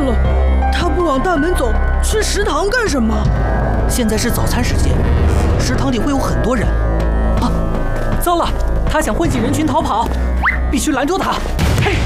了，他不往大门走，去食堂干什么？ 现在是早餐时间，食堂里会有很多人。啊，糟了，他想混进人群逃跑，必须拦住他！嘿！